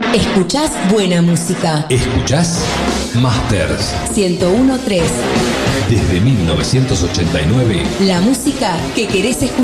Escuchás buena música. Escuchás Masters 101.3. desde 1989. La música que querés escuchar.